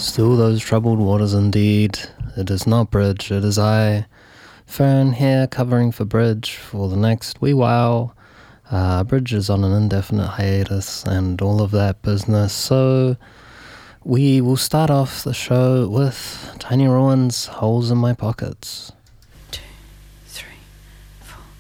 Still those troubled waters indeed. It is not Bridge, it is I, Fern here covering for Bridge for the next wee while. Bridge is on an indefinite hiatus and all of that business, so we will start off the show with Tiny Ruins, Holes in My Pockets.